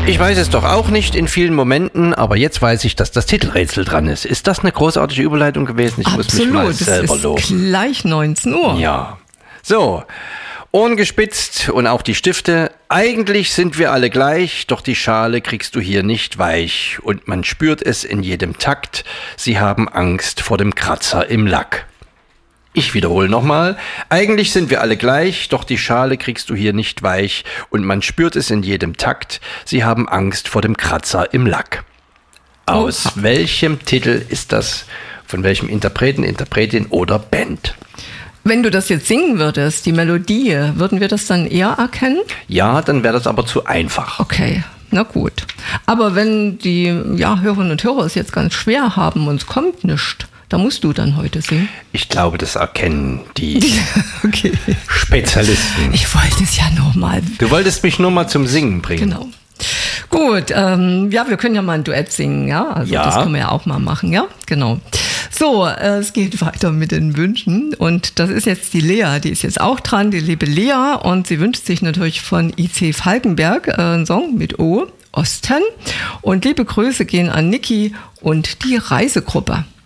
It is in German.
Ich weiß es doch auch nicht in vielen Momenten, aber jetzt weiß ich, dass das Titelrätsel dran ist. Ist das eine großartige Überleitung gewesen? Ich muss mich mal selber loben. Es ist gleich 19 Uhr. Ja. So, Ohren gespitzt und auch die Stifte. Eigentlich sind wir alle gleich, doch die Schale kriegst du hier nicht weich. Und man spürt es in jedem Takt. Sie haben Angst vor dem Kratzer im Lack. Ich wiederhole nochmal. Eigentlich sind wir alle gleich, doch die Schale kriegst du hier nicht weich. Und man spürt es in jedem Takt. Sie haben Angst vor dem Kratzer im Lack. Aus welchem Titel ist das? Von welchem Interpreten, Interpretin oder Band? Wenn du das jetzt singen würdest, die Melodie, würden wir das dann eher erkennen? Ja, dann wäre das aber zu einfach. Okay, na gut. Aber wenn die Hörerinnen und Hörer es jetzt ganz schwer haben und es kommt nichts, da musst du dann heute singen. Ich glaube, das erkennen die Spezialisten. Ich wollte es ja nur mal. Du wolltest mich nur mal zum Singen bringen. Genau. Gut, wir können ja mal ein Duett singen, ja? Also das können wir ja auch mal machen, ja? Genau. So, es geht weiter mit den Wünschen und das ist jetzt die Lea, die ist jetzt auch dran, die liebe Lea, und sie wünscht sich natürlich von IC Falkenberg einen Song mit O, Osten, und liebe Grüße gehen an Niki und die Reisegruppe.